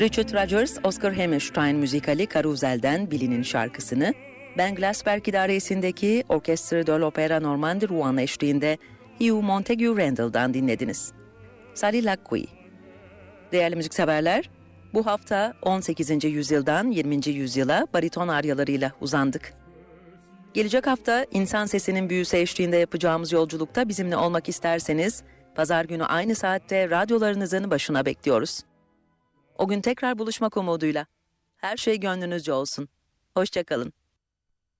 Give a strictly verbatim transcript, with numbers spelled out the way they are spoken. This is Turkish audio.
Richard Rodgers, Oscar Hammerstein müzikali Carousel'den Billy'nin şarkısını, Ben Glassberg idaresindeki Orchestre de l'Opéra Normandie Rouen eşliğinde Hugh Montague Randall'dan dinlediniz. Salut la Qui. Değerli müzikseverler, bu hafta on sekizinci yüzyıldan yirminci yüzyıla bariton aryalarıyla uzandık. Gelecek hafta insan sesinin büyüsü eşliğinde yapacağımız yolculukta bizimle olmak isterseniz, pazar günü aynı saatte radyolarınızın başına bekliyoruz. O gün tekrar buluşmak umuduyla. Her şey gönlünüzce olsun. Hoşça kalın.